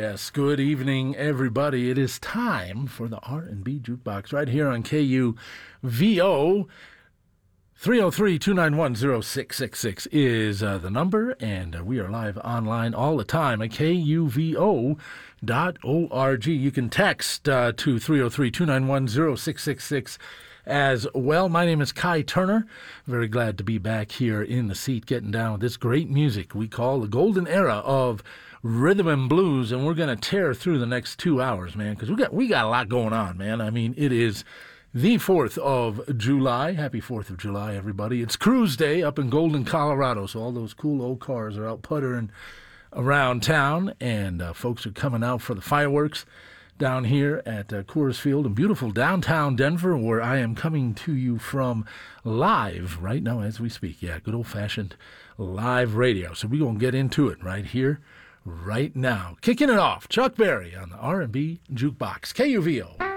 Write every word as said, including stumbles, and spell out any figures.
Yes, good evening, everybody. It is time for the R and B Jukebox right here on K U V O. three oh three, two nine one, oh six six six is uh, the number, and uh, we are live online all the time at K U V O dot org. You can text uh, to three oh three, two nine one, oh six six six as well. My name is Kai Turner. Very glad to be back here in the seat getting down with this great music we call the golden era of rhythm and blues, and we're going to tear through the next two hours, man, because we got, we got a lot going on, man. I mean, it is the fourth of July. Happy fourth of July, everybody. It's Cruise Day up in Golden, Colorado, so all those cool old cars are out puttering around town, and uh, folks are coming out for the fireworks down here at uh, Coors Field in beautiful downtown Denver, where I am coming to you from live right now as we speak. Yeah, good old-fashioned live radio. So we're going to get into it right here, right now. Kicking it off, Chuck Berry on the R and B Jukebox, K U V O.